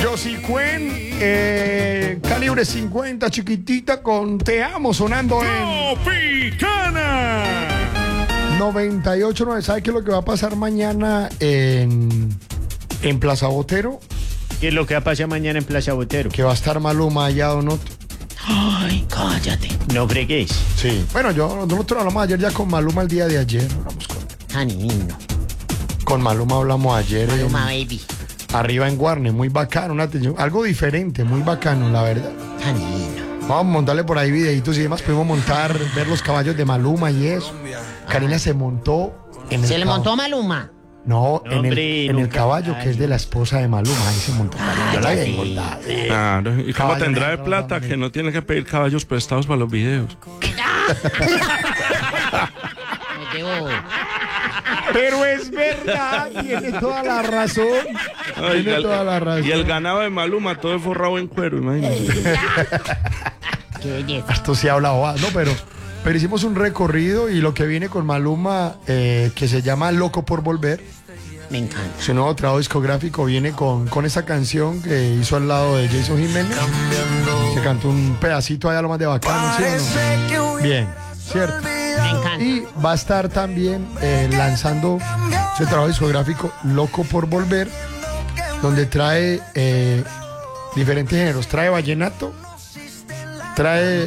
Josie Cuen, calibre 50, chiquitita, con Te Amo sonando en Tropicana 98.9. ¿Sabe qué es lo que va a pasar mañana en Plaza Botero? ¿Qué es lo que va a pasar mañana en Plaza Botero? Que va a estar Maluma allá, Donoto. Ay, cállate. No fregues. Sí. Bueno, nosotros hablamos ayer ya con Maluma el día de ayer. Hablamos con Maluma hablamos ayer. Maluma, baby. Arriba en Guarne, muy bacano, una atención, algo diferente, muy bacano, la verdad. Vamos a montarle por ahí videitos y demás. Pudimos ver los caballos de Maluma y eso. Karina se montó en el ¿Se le montó Maluma? No, en hombre, el caballo que es de la esposa de Maluma. Ahí se montó. Yo la había engordado. Claro, ¿y cómo Caballo tendrá de negro plata también. que no tiene que pedir caballos prestados para los videos? Me llevo. Pero es verdad, tiene toda la razón. Ay, Tiene toda la razón. y el ganado de Maluma todo forrado en cuero, imagínate. Qué belleza. Esto sí habla bobada, no, pero hicimos un recorrido y lo que viene con Maluma, que se llama Loco por Volver, Me encanta. su nuevo trabajo discográfico viene con esa canción que hizo al lado de Jason Jiménez, que cantó un pedacito allá lo más de bacano, ¿sí o no? Bien, cierto. Me encanta. Y va a estar también lanzando su trabajo discográfico Loco por Volver, donde trae diferentes géneros. Trae vallenato, trae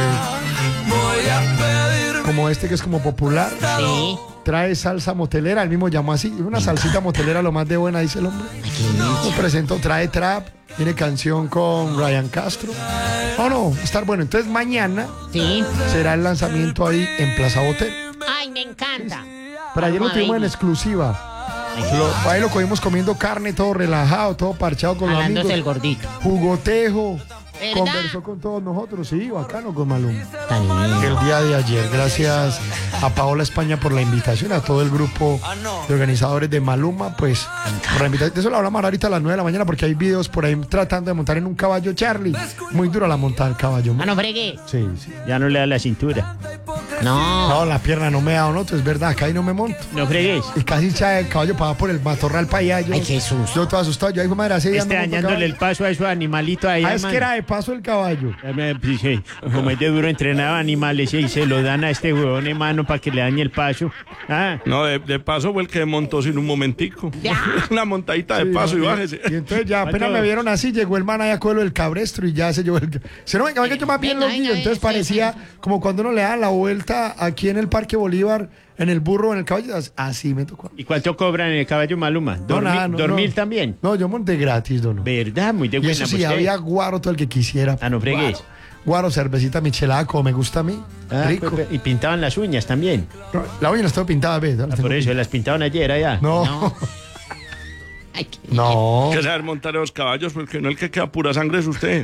como este que es como popular, Sí. trae salsa motelera, el mismo llamó así, una salsita motelera lo más de buena, dice el hombre. Nos presentó, trae trap, tiene canción con Ryan Castro. No, va a estar bueno. Entonces mañana Sí. será el lanzamiento ahí en Plaza Botero. Ay, me encanta. Pero ayer lo Maluma, tuvimos en baby. exclusiva. Ahí lo cogimos comiendo carne, todo relajado, todo parchado con los Jalándose el amigos. gordito. Jugotejo. ¿Verdad? Conversó con todos nosotros, sí, bacano con Maluma. Tan lindo. El día de ayer, gracias a Paola España por la invitación, a todo el grupo de organizadores de Maluma, pues por la invitación. De eso lo hablamos ahora a las 9 de la mañana porque hay videos por ahí tratando de montar en un caballo Charlie. Muy dura la montada del caballo. Ah, no fregué. Sí, sí. Ya no le da la cintura. No. No, la pierna no me da, no, es verdad, acá ahí no me monto. No fregues. Y casi echa el caballo para por el matorral para allá. Ay, Jesús. Yo todo asustado, yo ahí madre, hace días Este no monto dañándole el caballo. paso a esos animalitos ahí. Ah, es hermano. que era de paso el caballo. Sí, como es de duro entrenar animales y se lo dan a este huevón, hermano, para que le dañe el paso. Ah, No, de paso fue el que montó sin un momentico. Una montadita de Sí, paso y no, bájese. Y entonces ya apenas me vieron así, llegó el man allá con el cabrestro y ya se llevó el... Se no, venga, yo más bien Venga, lo guío. venga, Entonces sí, parecía sí. como cuando uno le da la vuelta aquí en el Parque Bolívar, en el burro, en el caballo. Así me tocó. ¿y cuánto cobran en el caballo Maluma? ¿Dormir también? No, yo monté gratis, don. ¿Verdad? Muy de Y buena. eso sí, pues, había guaro todo el que quisiera. Ah, no fregues. Guaro, cervecita michelada, como me gusta a mí. Ah, Rico. y pintaban las uñas también. No, la uña no estaba pintada, ¿ves? Ah, por eso, las pintaban ayer allá. No, Ay, qué no. Que saber montar los caballos, porque no el que queda pura sangre es usted.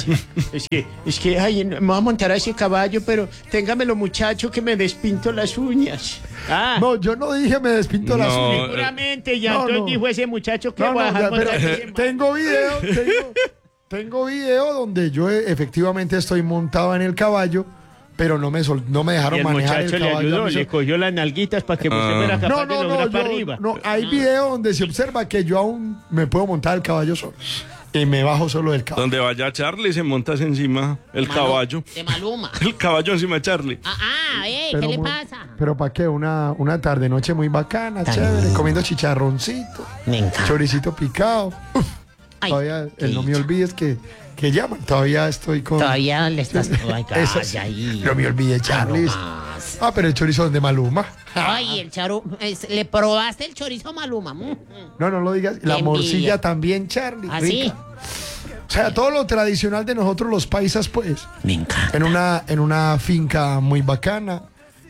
Es que, ay, me voy a montar a ese caballo, pero téngamelo, muchacho, que me despinto las uñas. Ah, No, yo no dije me despinto las No, uñas. seguramente ya. no, Entonces no. dijo ese muchacho que No, va a no, dejar ya, pero, montar ese tengo video, tengo video donde yo efectivamente estoy montado en el caballo, pero no me dejaron Y el manejar el muchacho le caballo. ayudó, A mí le cogió las nalguitas para que usted fuera capaz No, de no, lograr no, para arriba. no, hay video donde se observa que yo aún me puedo montar el caballo solo y me bajo solo del caballo. Donde vaya Charlie se monta encima el caballo. De Maluma. El caballo encima de Charlie. ¿Qué le mu- pasa? Pero para qué, una tarde noche muy bacana, Tan chévere, lindo. comiendo chicharroncito, Me encanta. choricito picado. Uf, Ay, todavía qué no me dicha. olvides que llaman, todavía estoy con... Todavía le estás. Ay, Eso sí, calla ahí. no me olvidé, Charlie. más. Ah, pero el chorizo de Maluma. Ay, el charo. ¿Le probaste el chorizo Maluma? No, no lo digas. La Qué morcilla envidia. también, Charlie. ¿Ah, sí? rica. O sea, todo lo tradicional de nosotros los paisas, pues. Me encanta. En una finca muy bacana.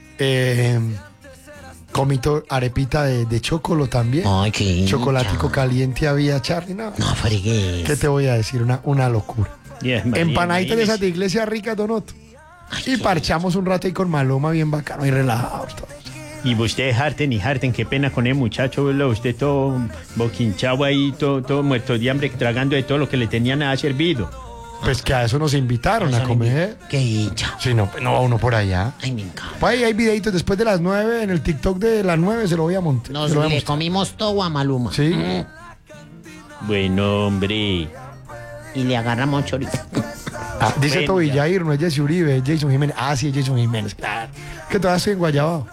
Comí arepita de chocolo también. Ay, qué dicha. Chocolatico caliente había, Charlie. No, No fregues. ¿qué te voy a decir? Una locura. Yes, María, Empanaditas de esas de imagínese. iglesia rica, Donoto. Ay, Y qué parchamos un rato ahí con Maluma bien bacano y relajados todos. Y usted, Harten, qué pena con el muchacho, ¿verdad? Usted todo boquinchado ahí, todo muerto de hambre, tragando de todo lo que le tenían a servido. Pues que a eso nos invitaron a comer. Qué dicha. Si no, pues no va uno por allá. Ay, me encanta. Pues ahí hay videitos después de las 9 en el TikTok de las 9 se lo voy a montar. Nos se lo voy a le mostrar. comimos todo a Maluma. Sí. Bueno, hombre. Y le agarramos chorizo. Dice Bueno, Tobillair, no es Jesse Uribe, es Jason Jiménez. Sí, es Jason Jiménez, claro. Que todavía estoy en Guayabao.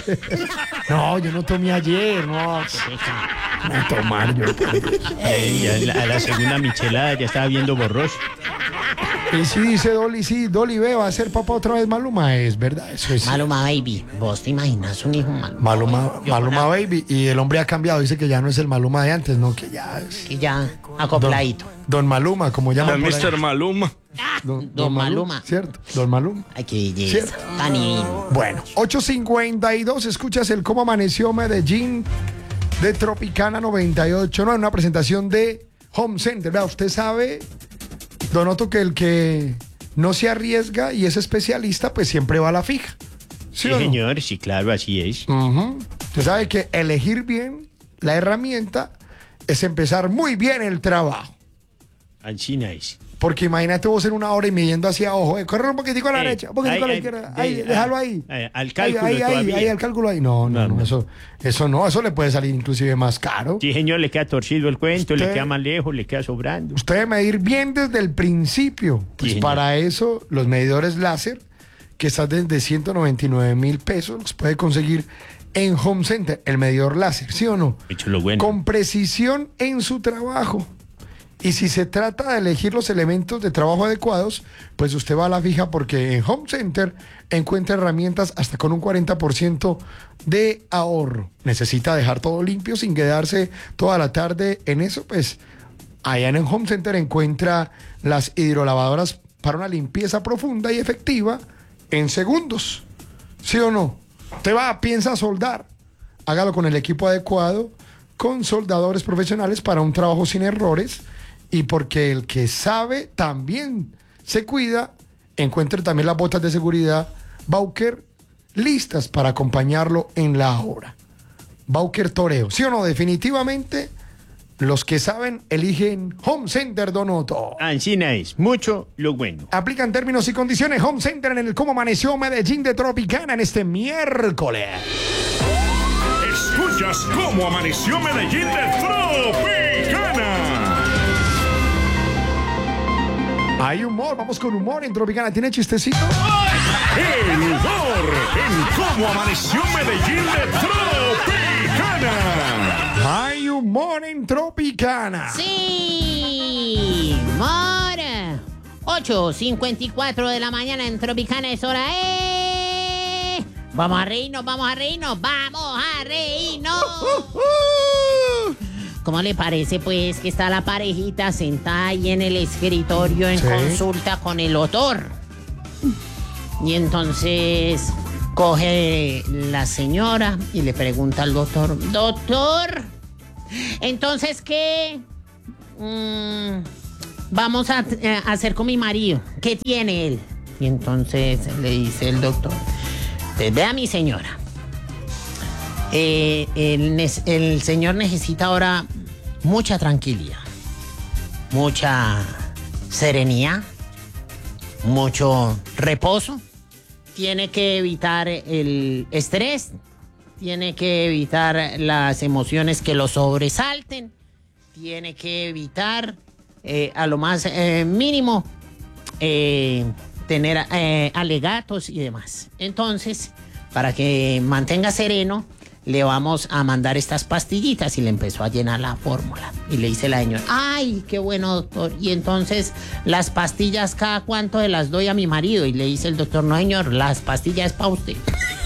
No, yo no tomé ayer, no. No tomar yo. A la segunda michelada ya estaba viendo borroso. Y sí, dice Dolly, sí, Dolly ve, va a ser papá otra vez Maluma, es verdad, eso es. Maluma Baby, vos te imaginas un hijo Maluma. Maluma Baby, y el hombre ha cambiado, dice que ya no es el Maluma de antes, no, que ya es. Que ya acopladito. Don Maluma, como llaman por ahí. Mr. Maluma. Don Maluma. ¿Cierto? Don Maluma. Ay, qué belleza. ¿Cierto? Tan divino. Bueno, 8:52, escuchas el Cómo Amaneció Medellín de Tropicana 98, ¿no? En una presentación de Home Center. ¿Verdad? Usted sabe, Don Otto, que el que no se arriesga y es especialista, pues siempre va a la fija. Sí, ¿Sí o no? señor, sí, claro, así es. Usted sabe que elegir bien la herramienta es empezar muy bien el trabajo. Así es. Porque imagínate vos en una hora y midiendo hacia ojo, corre un poquitico a la derecha, un poquitico a la izquierda, ahí, déjalo ahí. Al cálculo ahí, todavía. al cálculo ahí. No, eso le puede salir inclusive más caro. Sí, señor, le queda torcido el cuento, le Usted- queda más lejos, le queda sobrando. Usted debe medir bien desde el principio. Pues Sí, para eso, los medidores láser, que están desde 199,000 pesos, los puede conseguir en Home Center, el medidor láser, ¿sí o no? Hecho lo bueno. Con precisión en su trabajo. Y si se trata de elegir los elementos de trabajo adecuados, pues usted va a la fija, porque en Home Center encuentra herramientas hasta con un 40% de ahorro. Necesita dejar todo limpio sin quedarse toda la tarde en eso, pues allá en el Home Center encuentra las hidrolavadoras para una limpieza profunda y efectiva en segundos. ¿Sí o no? Usted piensa soldar, hágalo con el equipo adecuado, con soldadores profesionales para un trabajo sin errores, y porque el que sabe también se cuida, encuentre también las botas de seguridad Bauker listas para acompañarlo en la hora. Bauker Toreo, ¿sí o no? Definitivamente los que saben eligen Home Center, Don Otto. Así es, mucho lo bueno. Aplican términos y condiciones Home Center en el Cómo Amaneció Medellín de Tropicana en este miércoles. Escuchas cómo amaneció Medellín de Tropicana. Hay humor, vamos con humor en Tropicana. ¿Tiene chistecito? El humor en cómo amaneció Medellín de Tropicana. Hay humor en Tropicana. Sí, Mora. 8:54 de la mañana en Tropicana es hora. Vamos a reírnos, vamos a reírnos, vamos a reírnos. ¿Cómo le parece, pues, que está la parejita sentada ahí en el escritorio en Sí. consulta con el doctor? Y entonces coge la señora y le pregunta al doctor: doctor, entonces, ¿qué vamos a hacer con mi marido? ¿Qué tiene él? Y entonces le dice el doctor: pues vea, mi señora, el señor necesita ahora mucha tranquilidad, mucha serenidad, mucho reposo. Tiene que evitar el estrés, tiene que evitar las emociones que lo sobresalten, tiene que evitar a lo más mínimo tener alegatos y demás. Entonces, para que mantenga sereno, le vamos a mandar estas pastillitas. Y le empezó a llenar la fórmula. Y le dice la señora: ay, qué bueno, doctor. Y entonces, ¿las pastillas cada cuánto se las doy a mi marido? Y le dice el doctor: no, señor, las pastillas es para usted.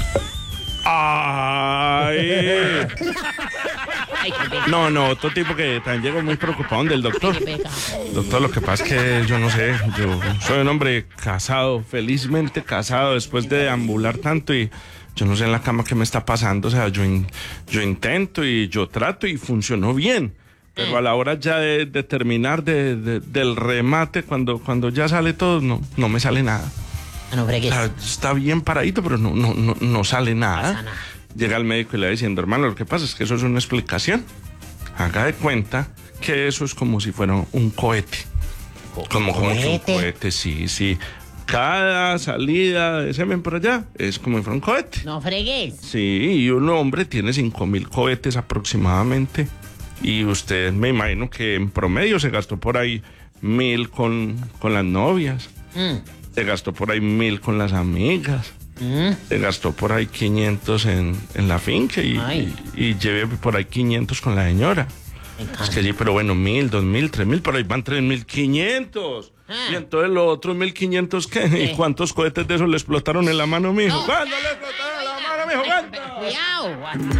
Ay. Ay, qué pecado, No, otro tipo que también llegó muy preocupado del doctor. qué pecado. Doctor, lo que pasa es que yo no sé, yo soy un hombre casado, felizmente casado, después de deambular tanto, y yo no sé en la cama qué me está pasando. O sea, yo intento y yo trato y funcionó bien, pero a la hora ya de terminar del remate, cuando ya sale todo, no me sale nada. No O fregues. sea, está bien paradito, pero no sale nada. Pasa nada. Llega el médico y le va diciendo: hermano, lo que pasa es que eso es una explicación. Haga de cuenta que eso es como si fuera un cohete. Como que un ¿Cohete? cohete, sí. Cada salida de semen por allá es como si fuera un cohete. No fregues. Sí, y un hombre tiene 5,000 cohetes aproximadamente Y usted me imagino que en promedio se gastó por ahí 1.000 con las novias. Se gastó por ahí 1.000 con las amigas. Se gastó por ahí 500 en la finca y llevé por ahí 500 con la señora. Es que sí, pero bueno, 1.000, 2.000, 3.000, pero ahí van 3.500. Y entonces los otros 1.500, ¿qué? ¿Y cuántos cohetes de esos le explotaron en la mano, mijo? ¿Cuándo le explotaron en la mano, mijo? ¿Cuánto? Cuidado.